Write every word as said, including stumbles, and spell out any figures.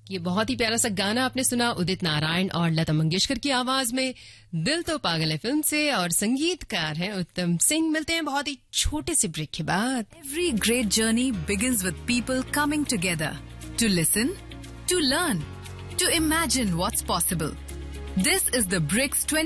ये बहुत ही प्यारा सा गाना आपने सुना उदित नारायण और लता मंगेशकर की आवाज में। दिल तो पागल है फिल्म से और संगीतकार हैं उत्तम सिंह। मिलते हैं बहुत ही छोटे से ब्रेक के बाद। Every great journey begins with people coming together to listen, to learn, to imagine what's possible. This is the BRICS twenty